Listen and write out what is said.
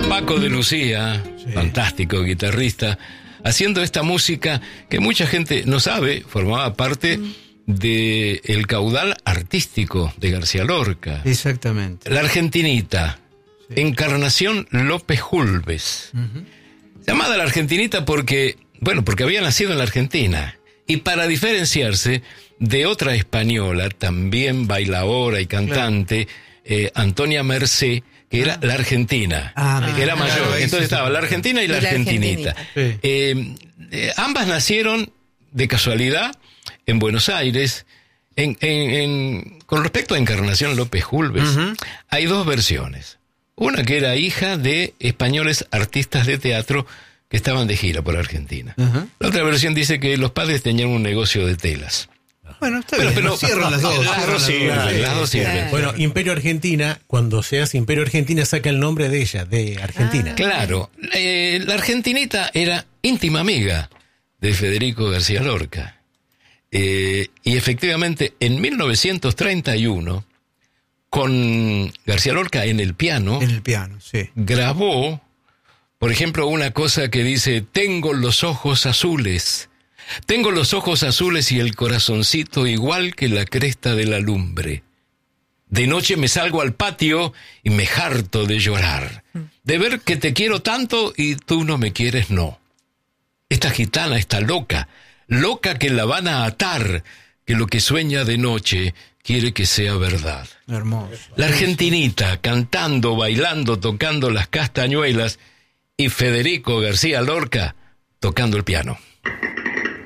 Paco de Lucía, sí, fantástico guitarrista, haciendo esta música que mucha gente no sabe, formaba parte del caudal artístico de García Lorca. Exactamente. La Argentinita, sí, Encarnación López Julves. Llamada la Argentinita porque había nacido en la Argentina. Y para diferenciarse de otra española, también bailaora y cantante, claro, Antonia Mercé, que era la Argentina, que era mayor. Claro, entonces estaba la Argentina y la Argentinita. Sí. Ambas nacieron de casualidad en Buenos Aires. Con respecto a Encarnación López Julves, hay dos versiones. Una que era hija de españoles artistas de teatro que estaban de gira por Argentina. La otra versión dice que los padres tenían un negocio de telas. Bueno, está bien, pero cierran las dos. Las dos sirven. Bueno, Imperio Argentina, cuando se hace Imperio Argentina, saca el nombre de ella, de Argentina. Claro. La Argentinita era íntima amiga de Federico García Lorca. Y efectivamente, en 1931, con García Lorca en el piano, sí, grabó, por ejemplo, una cosa que dice: tengo los ojos azules. Tengo los ojos azules y el corazoncito igual que la cresta de la lumbre. De noche me salgo al patio y me harto de llorar, de ver que te quiero tanto y tú no me quieres, no. Esta gitana está loca, loca que la van a atar, que lo que sueña de noche quiere que sea verdad. Hermoso. La Argentinita cantando, bailando, tocando las castañuelas y Federico García Lorca tocando el piano.